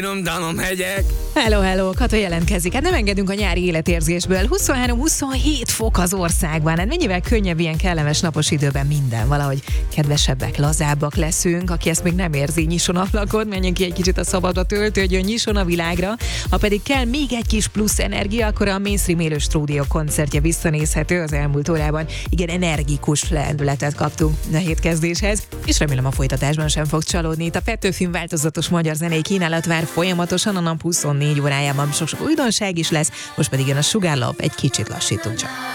Danom hegyek. Hello, Kata jelentkezik. Hát nem engedünk a nyári életérzésből. 23-27 fok az országban. Hát mennyivel könnyebb ilyen kellemes napos időben minden. Valahogy kedvesebbek, lazábbak leszünk. Aki ezt még nem érzi, nyisson ablakot, menjünk ki egy kicsit a szabadba, töltődjön, nyisson a világra. Ha pedig kell még egy kis plusz energia, akkor a Mainstream élő stúdió koncertje visszanézhető az elmúlt órában. Igen, energikus lendületet kaptunk a hétkezdéshez, és remélem a folytatásban sem fog csalódni. Itt a Petőfin változatos magyar zenei kínálat vár folyamatosan a nap 24 órájában. Sok újdonság is lesz, most pedig jön a sugárlap, egy kicsit lassítunk csak.